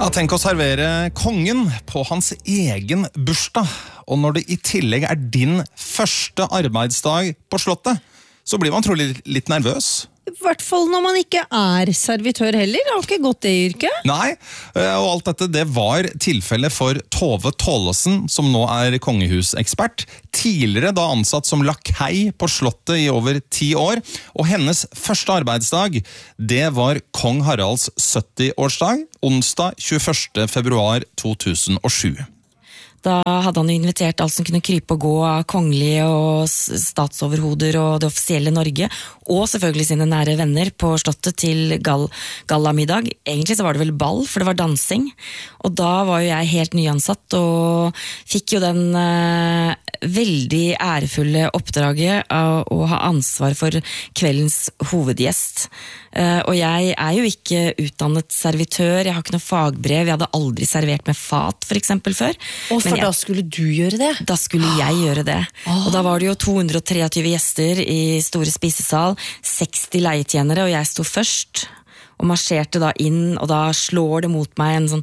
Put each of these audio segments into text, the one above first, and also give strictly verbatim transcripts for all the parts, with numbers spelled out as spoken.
Ja, tenk å servere kongen på hans egen bursdag. Og når det i tillegg er din første arbeidsdag på slottet, så blir man trolig litt nervøs. I hvert fall når man ikke er servitør heller. Det har ikke gått det yrket. Nei, og alt dette det var tilfellet for Tove Tollesen, som nå er kongehusekspert. Tidligere da ansatt som lakei på slottet i over ti år. Og hennes første arbeidsdag, det var kong Haralds sytti-årsdag, onsdag tjueførste februar to tusen og sju. Da hadde han invitert alt som kunne krype og gå av kongelige og statsoverhoder og det offisielle Norge, og selvfølgelig sine nære venner på slottet til gall gallamiddag. Egentlig så var det vel ball, for det var dansing. Og da var jo jeg helt nyansatt og fikk jo den eh, veldig ærefulle oppdraget av å ha ansvar for kveldens hovedgjest. Uh, og jeg er jo ikke utdannet servitør, jeg har ikke noe fagbrev, jeg hadde aldri servert med fat for eksempel før. Og for jeg, da skulle du gjøre det? Da skulle jeg gjøre det. Oh. Og da var det jo to hundre og treogtyve gjester i store spisesal, seksti leietjenere, og jeg sto først og marsjerte da inn, og da slår det mot meg en sånn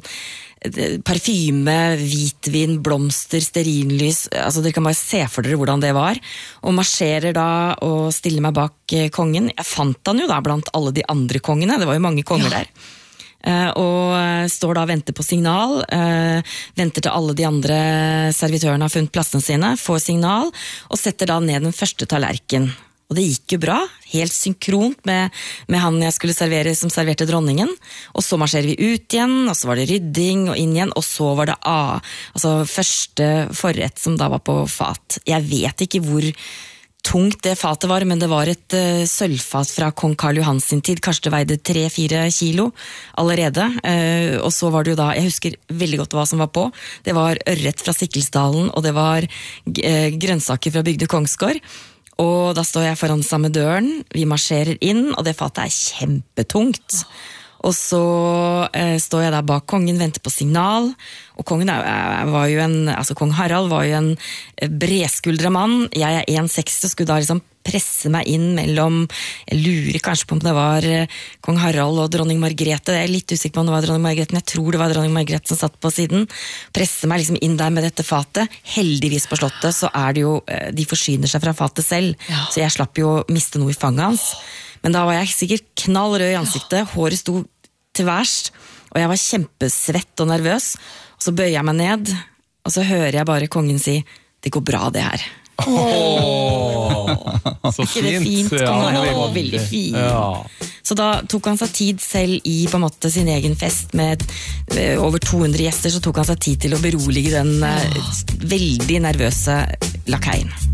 parfyme, hvitvin, blomster, stearinlys, altså dere kan bare se for dere hvordan det var, og marsjerer da og stiller meg bak kongen. Jeg fant han jo da blant alle de andre kongene, det var jo mange konger ja. der. Uh, og står da og venter på signal, uh, venter til alle de andre servitørene har funnet plassene sine, får signal, og setter da ned den første tallerken. Og det gikk jo bra, helt synkront med, med han jeg skulle servere som serverte dronningen. Og så marsjerer vi ut igjen, og så var det rydding og inn igjen, og så var det A, altså første forrett som da var på fat. Jeg vet ikke hvor tungt det fatet var, men det var et uh, sølvfat fra kong Karl Johan sin tid, kanskje det veide tre-fire kilo allerede. Uh, og så var det jo da, jeg husker veldig godt hva som var på, det var ørret fra Sikkelsdalen, og det var uh, grønnsaker fra Bygde Kongsgård. Og da står jeg foran samme døren, vi marsjerer inn, og det fatet er kjempetungt. Og så eh, står jeg der bak kongen, venter på signal, og kongen er, var jo en, altså kong Harald var jo en bredskuldra mann, jeg er en seksti og skulle da liksom presse meg inn mellom, jeg lurer kanskje på om det var kong Harald og dronning Margrethe, jeg er litt usikker på om det var dronning Margrethe, men jeg tror det var dronning Margrethe som satt på siden, presse meg liksom inn der med dette fatet, heldigvis på slottet så er det jo, de forsyner seg fra fatet selv, ja. Så jeg slapp jo å miste noe i fanget hans, men da var jeg sikkert knall rød i ansiktet, håret sto til værs, og jeg var kjempesvett og nervøs, og så bøyer jeg meg ned, og så hører jeg bare kongen si, det går bra det her. Åh, så fint. Ikke det fint? Ja, veldig, Åh, veldig fint. Ja. Så da tok han seg tid selv i på en måte sin egen fest med over to hundre gjester, så tok han seg tid til å berolige den uh, veldig nervøse lakeien.